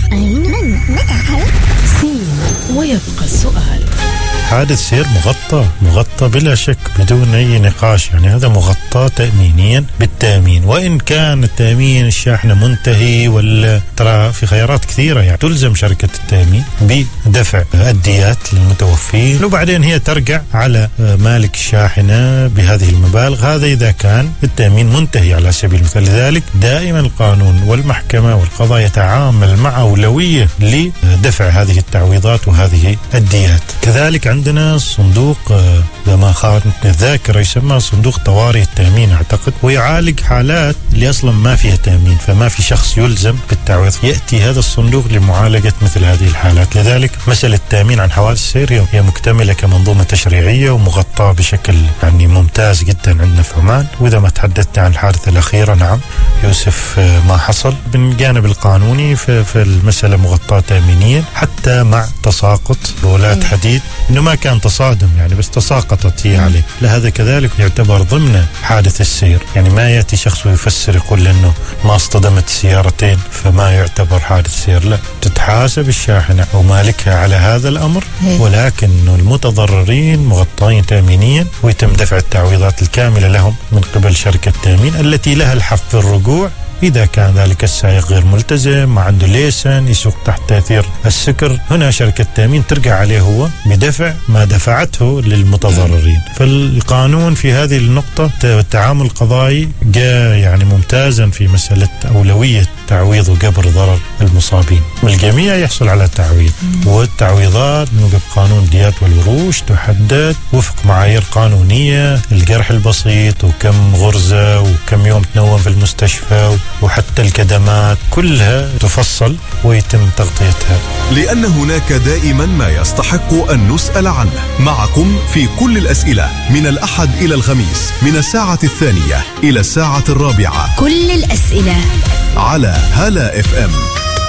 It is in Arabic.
أين من متى سين ويبقى السؤال. حادث سير مغطى بلا شك بدون أي نقاش، يعني هذا مغطى تأمينيا بالتأمين، وإن كان التأمين الشاحنة منتهي ولا ترى في خيارات كثيرة، يعني تلزم شركة التأمين بدفع الديات للمتوفين، وبعدين هي ترجع على مالك الشاحنة بهذه المبالغ، هذا إذا كان التأمين منتهي على سبيل المثال. لذلك دائما القانون والمحكمة والقضاء يتعامل مع أولوية لدفع هذه التعويضات وهذه الديات. كذلك عندنا صندوق إذا ما خانتني الذاكرة يسمى صندوق طوارئ التأمين أعتقد، ويعالج حالات اللي أصلا ما فيها تأمين، فما في شخص يلزم بالتعويض، يأتي هذا الصندوق لمعالجة مثل هذه الحالات. لذلك مسألة التأمين عن حوادث السير هي مكتملة كمنظومة تشريعية ومغطاة بشكل يعني ممتاز جدا عندنا في عمان. وإذا ما تحدثت عن الحادثة الأخيرة، نعم يوسف، ما حصل من الجانب القانوني في المسألة مغطاة تأمينيا، حتى مع تساقط رولات حديد، إنه ما كان تصادم يعني بس تساقطت هي عليه، لهذا كذلك يعتبر ضمن حادث السير. يعني ما يأتي شخص ويفسر يقول لأنه ما اصطدمت سيارتين فما يعتبر حادث سير، لا، تتحاسب الشاحنة ومالكها على هذا الأمر، ولكن المتضررين مغطين تأمينيا ويتم دفع التعويضات الكاملة لهم من قبل شركة التأمين التي لها الحق في الرجوع إذا كان ذلك السائق غير ملتزم، ما عنده ليسن، يسوق تحت تأثير السكر. هنا شركة التأمين ترجع عليه هو بدفع ما دفعته للمتضررين. فالقانون في هذه النقطة التعامل القضائي جاء يعني ممتازا في مسألة أولوية تعويض وجبر ضرر المصابين، والجميع يحصل على تعويض. والتعويضات موجب قانون الديات والوروش تحدد وفق معايير قانونية، الجرح البسيط وكم غرزة وكم يوم تنوم في المستشفى، وحتى الكدمات كلها تفصل ويتم تغطيتها، لأن هناك دائما ما يستحق أن نسأل عنه. معكم في كل الأسئلة من الأحد إلى الخميس من الساعة 2 إلى الساعة 4، كل الأسئلة على هلا FM.